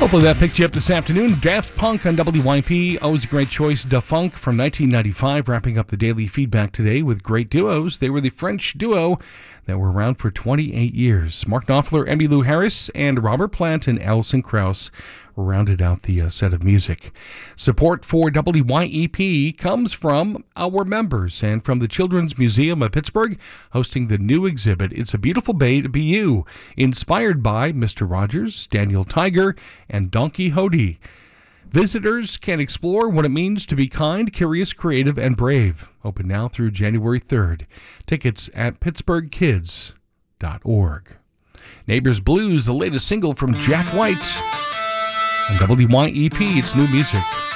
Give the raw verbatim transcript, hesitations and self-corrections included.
Hopefully that picked you up this afternoon. Daft Punk on W Y P. Always a great choice. Da Funk from nineteen ninety-five, wrapping up the daily feedback today with great duos. They were the French duo that were around for twenty-eight years. Mark Knopfler, Emmylou Harris, and Robert Plant and Alison Krauss rounded out the uh, set of music. Support for W Y E P comes from our members and from the Children's Museum of Pittsburgh, hosting the new exhibit, It's a Beautiful Bay to Be You, inspired by Mister Rogers, Daniel Tiger, and Don Quixote. Visitors can explore what it means to be kind, curious, creative, and brave. Open now through January third. Tickets at pittsburgh kids dot org. Neighbors Blues, the latest single from Jack White. On W Y E P, it's new music.